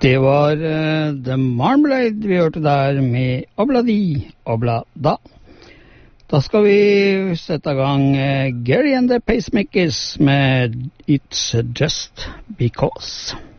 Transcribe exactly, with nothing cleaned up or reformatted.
Det var uh, The Marmalade vi hørte der med Obladi Oblada. Da skal vi sette i gang uh, Gary and the Pacemakers med It's Just Because.